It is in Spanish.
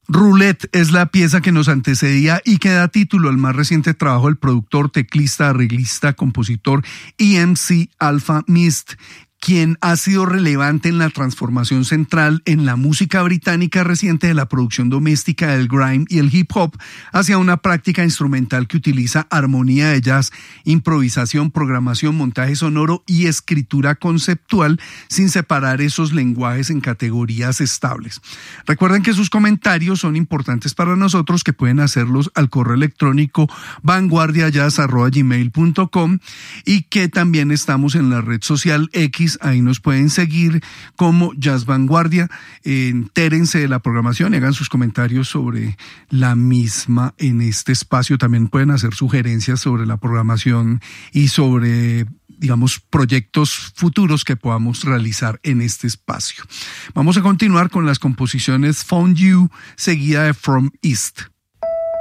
Roulette es la pieza que nos antecedía y que da título al más reciente trabajo del productor, teclista, arreglista, compositor EMC Alfa Mist, quien ha sido relevante en la transformación central en la música británica reciente de la producción doméstica del grime y el hip hop hacia una práctica instrumental que utiliza armonía de jazz, improvisación, programación, montaje sonoro y escritura conceptual sin separar esos lenguajes en categorías estables. Recuerden que sus comentarios son importantes para nosotros, que pueden hacerlos al correo electrónico vanguardiajazz@gmail.com y que también estamos en la red social X. Ahí nos pueden seguir como Jazz Vanguardia. Entérense de la programación y hagan sus comentarios sobre la misma en este espacio. También pueden hacer sugerencias sobre la programación y sobre, digamos, proyectos futuros que podamos realizar en este espacio. Vamos a continuar con las composiciones Found You, seguida de From East.